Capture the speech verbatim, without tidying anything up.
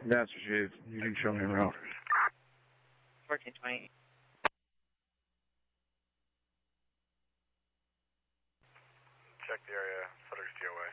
That's what you, you can show me around. fourteen twenty. Check the area, Footer's G O A.